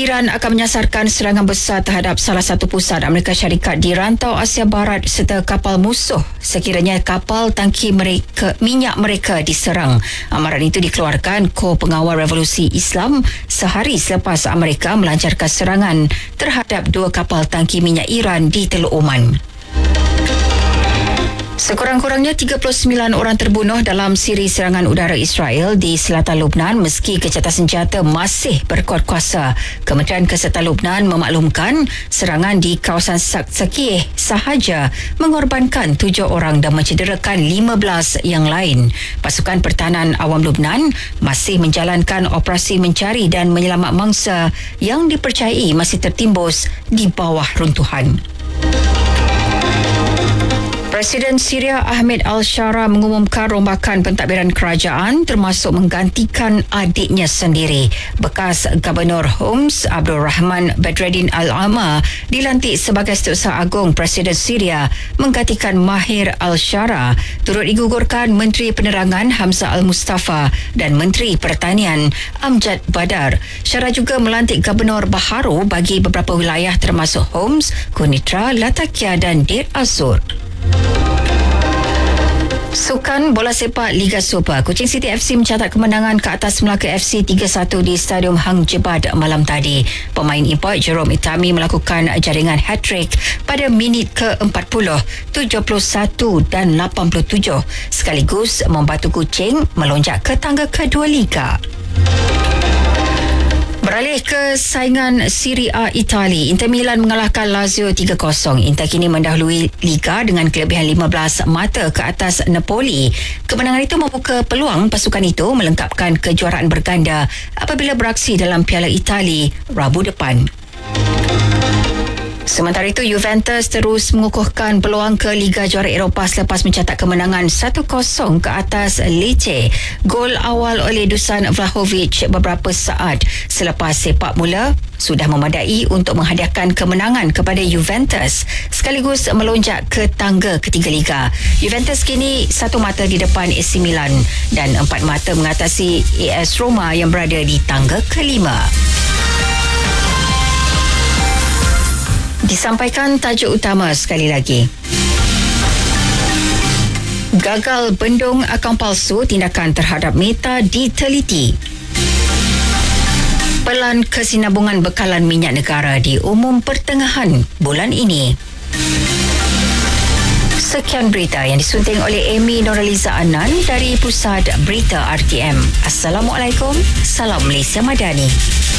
Iran akan menyasarkan serangan besar terhadap salah satu pusat Amerika Syarikat di rantau Asia Barat serta kapal musuh sekiranya kapal tangki minyak mereka diserang. Amaran itu dikeluarkan Kor Pengawal Revolusi Islam sehari selepas Amerika melancarkan serangan terhadap 2 kapal tangki minyak Iran di Teluk Oman. Sekurang-kurangnya 39 orang terbunuh dalam siri serangan udara Israel di selatan Lubnan meski kejahatan senjata masih berkuat kuasa. Kementerian Kesihatan Lubnan memaklumkan serangan di kawasan Sakih sahaja mengorbankan 7 orang dan mencederakan 15 yang lain. Pasukan Pertahanan Awam Lubnan masih menjalankan operasi mencari dan menyelamat mangsa yang dipercayai masih tertimbus di bawah runtuhan. Presiden Syria Ahmed Al-Shara mengumumkan rombakan pentadbiran kerajaan termasuk menggantikan adiknya sendiri. Bekas Gubernur Homs Abdul Rahman Badreddin Al-Ama dilantik sebagai Setiausaha Agung Presiden Syria menggantikan Mahir Al-Shara. Turut digugurkan Menteri Penerangan Hamzah Al-Mustafa dan Menteri Pertanian Amjad Badar. Shara juga melantik Gubernur baharu bagi beberapa wilayah termasuk Homs, Kunitra, Latakia dan Dir Az-Zur. Sukan bola sepak Liga Super, Kuching City FC mencatat kemenangan ke atas Melaka FC 3-1 di Stadium Hang Jebat malam tadi. Pemain import Jerome Itami melakukan jaringan hat-trick pada minit ke-40, 71 dan 87 sekaligus membantu Kuching melonjak ke tangga kedua Liga. Beralih ke saingan Serie A Itali, Inter Milan mengalahkan Lazio 3-0. Inter kini mendahului Liga dengan kelebihan 15 mata ke atas Napoli. Kemenangan itu membuka peluang pasukan itu melengkapkan kejuaraan berganda apabila beraksi dalam Piala Itali Rabu depan. Sementara itu, Juventus terus mengukuhkan peluang ke Liga Juara Eropah selepas mencatat kemenangan 1-0 ke atas Lecce. Gol awal oleh Dusan Vlahovic beberapa saat selepas sepak mula sudah memadai untuk menghadiahkan kemenangan kepada Juventus sekaligus melonjak ke tangga ketiga Liga. Juventus kini 1 mata di depan AC Milan dan 4 mata mengatasi AS Roma yang berada di tangga kelima. Disampaikan tajuk utama sekali lagi. Gagal bendung akaun palsu, tindakan terhadap Meta diteliti. Pelan kesinambungan bekalan minyak negara diumum pertengahan bulan ini. Sekian berita yang disunting oleh Amy Noraliza Anan dari Pusat Berita RTM. Assalamualaikum, salam Malaysia Madani.